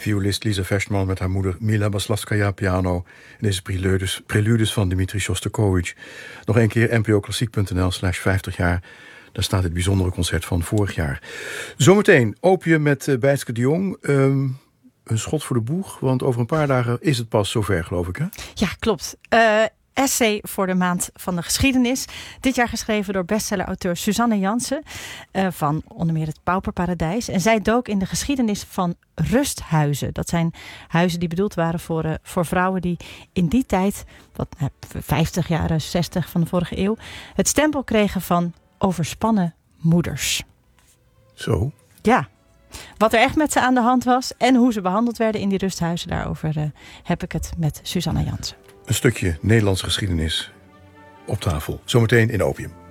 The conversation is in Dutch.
violist Lisa Versman met haar moeder Mila Baslavskaya piano. En deze preludes van Dmitri Shostakovich. Nog een keer npoklassiek.nl/50 jaar. Daar staat het bijzondere concert van vorig jaar. Zometeen Opium met Bijtske de Jong. Een schot voor de boeg, want over een paar dagen is het pas zover, geloof ik, hè? Ja, klopt. Essay voor de maand van de geschiedenis. Dit jaar geschreven door bestseller-auteur Suzanne Jansen van onder meer het Pauperparadijs. En zij dook in de geschiedenis van rusthuizen. Dat zijn huizen die bedoeld waren voor vrouwen die in die tijd, 50 jaren, 60 van de vorige eeuw, het stempel kregen van overspannen moeders. Zo? Ja. Wat er echt met ze aan de hand was en hoe ze behandeld werden in die rusthuizen, daarover heb ik het met Suzanne Jansen. Een stukje Nederlands geschiedenis op tafel. Zometeen in Opium.